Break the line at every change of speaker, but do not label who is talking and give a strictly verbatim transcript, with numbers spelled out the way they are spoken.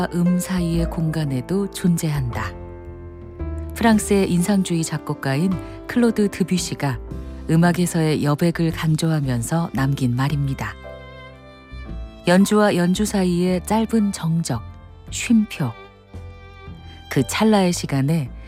음 사이의 공간에도 존재한다. 프랑스의 인상주의 작곡가인 클로드 드뷔시가 음악에서의 여백을 강조하면서 남긴 말입니다. 연주와 연주 사이의 짧은 정적, 쉼표. 그 찰나의 시간에